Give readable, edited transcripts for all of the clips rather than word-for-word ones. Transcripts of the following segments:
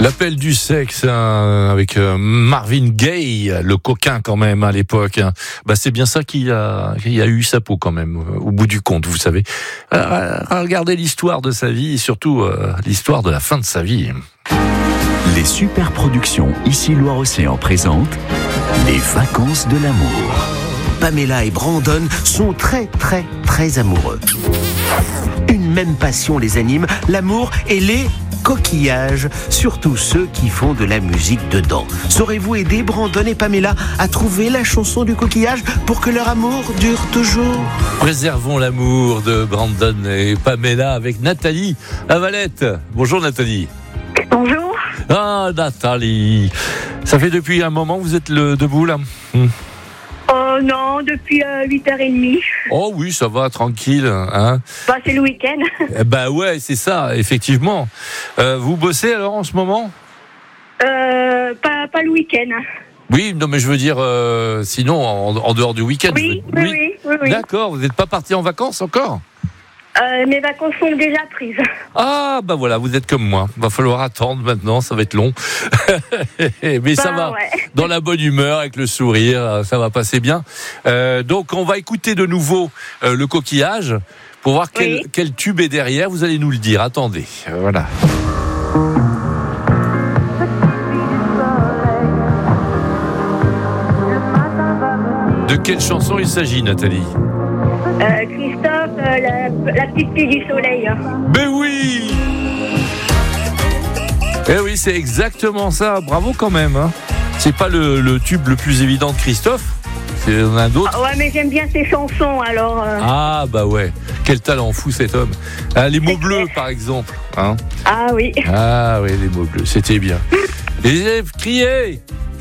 L'appel du sexe avec Marvin Gaye, le coquin quand même à l'époque. C'est bien ça qui a eu sa peau quand même au bout du compte, vous savez. Regardez l'histoire de sa vie et surtout l'histoire de la fin de sa vie. Les super productions Ici Loire-Océan présentent Les vacances de l'amour. Pamela et Brandon sont très amoureux. Une même passion les anime, l'amour et les coquillages, surtout ceux qui font de la musique dedans. Saurez-vous aider Brandon et Pamela à trouver la chanson du coquillage pour que leur amour dure toujours? Préservons l'amour de Brandon et Pamela avec Nathalie à Valette. Bonjour Nathalie. Bonjour. Ah Nathalie, ça fait depuis un moment que vous êtes debout là? Oh non, depuis 8h30. Oh oui, ça va, tranquille. Hein, c'est le week-end. Ouais, c'est ça, effectivement. Vous bossez alors en ce moment? Pas le week-end. Oui, non mais je veux dire, sinon en dehors du week-end. Oui. D'accord, vous n'êtes pas parti en vacances encore? Mes vacances sont déjà prises. Ah, voilà, vous êtes comme moi. Va falloir attendre maintenant, ça va être long. Mais ça va, ouais. Dans la bonne humeur, avec le sourire, ça va passer bien. Donc, on va écouter de nouveau le coquillage pour voir quel tube est derrière. Vous allez nous le dire. Attendez, voilà. De quelle chanson il s'agit, Nathalie? Christophe, la petite fille du soleil. Mais oui! Eh oui, c'est exactement ça. Bravo quand même. Hein. C'est pas le tube le plus évident de Christophe. Il y en a d'autres. Ouais, mais j'aime bien ses chansons, alors. Ah ouais. Quel talent fou cet homme. Les mots bleus, par exemple. Hein. Ah oui. Ah oui, les mots bleus. C'était bien. Et criez!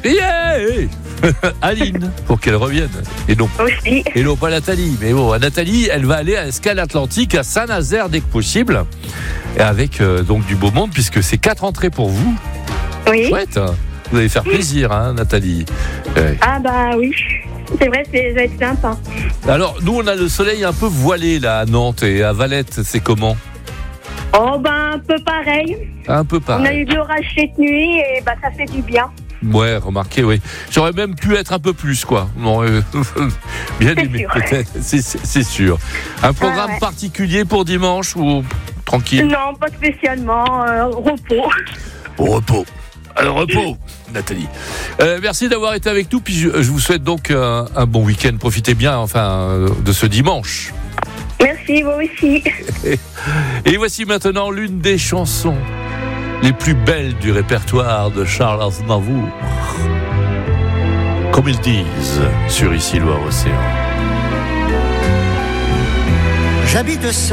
Aline, pour qu'elle revienne. Et non pas Nathalie. Mais bon, Nathalie, elle va aller à Escale Atlantique à Saint-Nazaire dès que possible. Et avec donc du beau monde, puisque c'est 4 entrées pour vous. Oui. Chouette. Vous allez faire plaisir, hein, Nathalie. Ah oui. C'est vrai, ça va être sympa. Alors, nous, on a le soleil un peu voilé là à Nantes et à Valette. C'est comment? Oh un peu pareil. Un peu pareil. On a eu de l'orage cette nuit et ça fait du bien. Ouais, remarquez, oui. J'aurais même pu être un peu plus, quoi. Non, bien aimé, peut-être. C'est sûr. Un programme particulier pour dimanche ou tranquille? Non, pas spécialement. Repos. Repos. Alors, repos, Nathalie. Merci d'avoir été avec nous. Puis je vous souhaite donc un bon week-end. Profitez bien, de ce dimanche. Merci, vous aussi. Et voici maintenant l'une des chansons les plus belles du répertoire de Charles Aznavour. Comme ils disent sur Ici Loire-Océan. J'habite